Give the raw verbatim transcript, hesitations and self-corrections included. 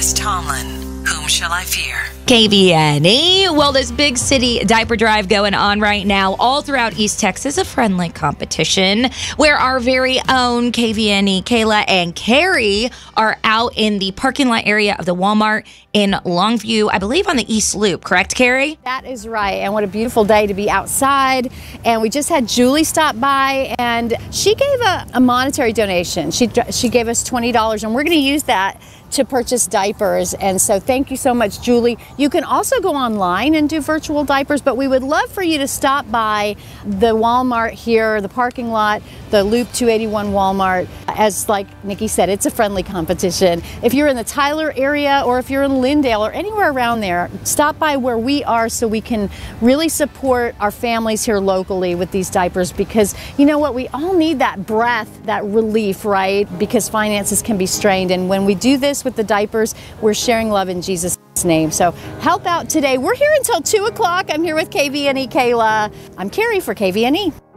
Chris Tomlin. Whom shall I fear? K V N E. Well, this big city diaper drive going on right now all throughout East Texas, a friendly competition where our very own K V N E, Kayla and Carrie, are out in the parking lot area of the Walmart in Longview, I believe on the East Loop. Correct, Carrie? That is right. And what a beautiful day to be outside. And we just had Julie stop by, and she gave a, a monetary donation. She, she gave us twenty dollars, and we're going to use that to purchase diapers. And so thank you so much, Julie. You can also go online and do virtual diapers, but we would love for you to stop by the Walmart here, the parking lot, the Loop two eighty-one Walmart. As like Nikki said, it's a friendly competition. If you're in the Tyler area, or if you're in Lindale or anywhere around there, stop by where we are so we can really support our families here locally with these diapers, because you know what, we all need that breath, that relief, right? Because finances can be strained, and when we do this with the diapers, we're sharing love in Jesus' name. So help out today. We're here until two o'clock. I'm here with K V N E Kayla. I'm Carrie for K V N E.